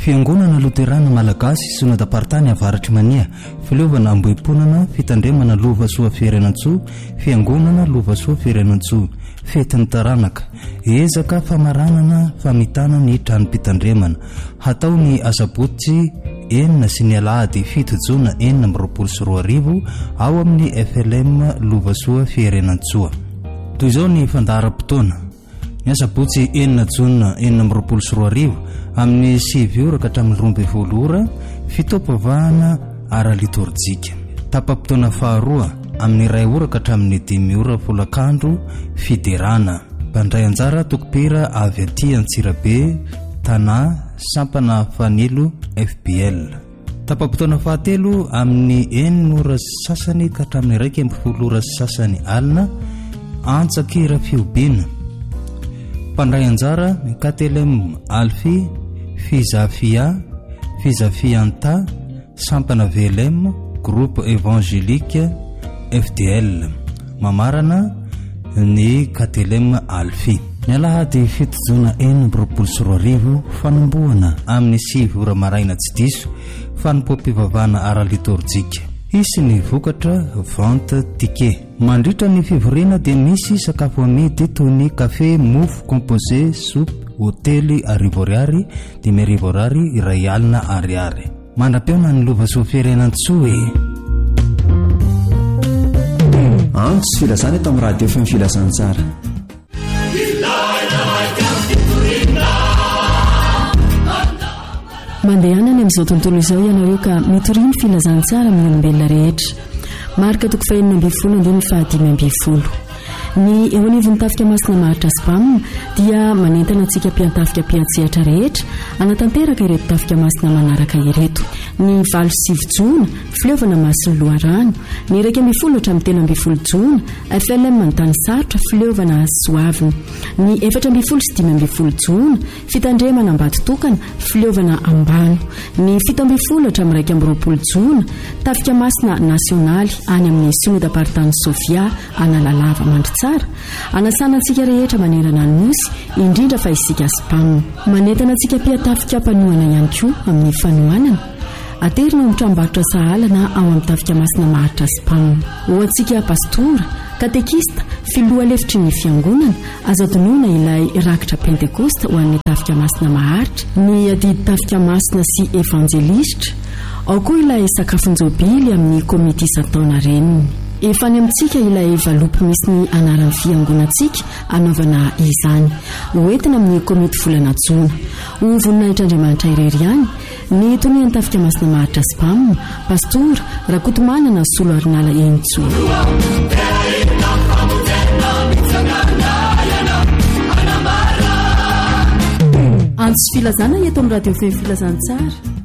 Fiangonana Loterana Malagasy Synodam-paritany Avaratry Mania, fileovana amboim-ponana fitandremana Lovasoa Firenantsoa, Fiangonana Lovasoa Firenantsoa, fetin'ny taranaka, ezaka famaranana famitana ny tranom-pitandremana, hatao ny asabotsy 9 sy ny alahady 7 jona 2024 ao amin'ny FLM Lovasoa Firenantsoa. Toy izao ny fandaharam-potoana. Ny asabotsy 9 jona 2024 amin'ny 7 ka hatramin'ny 12 fitopavahana ara-litorjika. Tapam-potoana faharoa amin'ny 2 ka hatramin'ny 5 folakandro fiderana. Mpandray anjara tokopera avy aty Antsirabe, Tana, Sampana Fanilo, FBL. Tapam-potoana fahatelo amin'ny 9 sasany ka hatramin'ny 1 sasany alina, Antsakira Fiobina. Mpandray anjara KTLM Alfi, Fizafia, Fizafianta, Sampana VLM, Groupe Évangélique, FDL. Mamarana ny KTLM Alfi. Ny alahady 7 jona 2024 fanomboana amin'ny 7 ora maraina tsy diso fanompoam-pivavahana ara-litorjika. Isy ny vokatra vente ticket. Mandritra ny fivorena dia misy sakafo amidy toy ny kafe, mofo composé, soupe, hotely ariary, 5 ariary, 2 alina ariary. Mandra-piona ny Lovasoa Firenantsoa. Tsy filazana eto amin'ny radio fm filazantsara. Mandehanany amin'izao tontolo izao ianareo ka mitoriny filazantsara amin'ny olombelona rehetra. Marika toko fahenina 25 ny eo anivon'ny tafika masina maharitra Spam dia manentana antsika mpiantafika mpiantsehatra rehetra anatanteraka ireto tafika masina manaraka ireto. Ny 27 jona fileovana masiny loharano, ny 12 hatramin'ny 13 jona FLM Mantany Sarotra fileovana soaviny, ny 14 sy 15 jona fitandremana Ambatotokana fileovana Ambano, ny 17 hatramin'ny 20 jona tafika masina nasionaly any amin'ny Synodam-paritany Sofia Analalava Mandritsara, anasana antsika rehetra manerana ny nosy indrindra fa isika Spam. Manentana antsika mpiatafika mpanohana ihany koa amin'ny fanohanana. Aterina amin'ny tranombarotra sahala na ao amin'ny tafika masina maharitra Spam. Ho antsika pastora, katekista, filoha lefitry ny fiangonana, azadonoina ilay rakitra pentekosta ho an'ny tafika masina maharitra, ny adidy tafika masina sy evanjelistra, ao koa ilay sakafonjobily amin'ny komiti isan-taona reniny. Efa ny amintsika ilay valopy misy ny anaran'ny fiangonantsika anaovana izany, hoentina amin'ny komiti volana jona. Ho voninahitra Andriamanitra irery ihany ny tonihany tafika masina maharitra Spam, pastora Rakotomanana Solo Arinala Entso. Antsy filazana eto amin'ny radio fem filazantsara.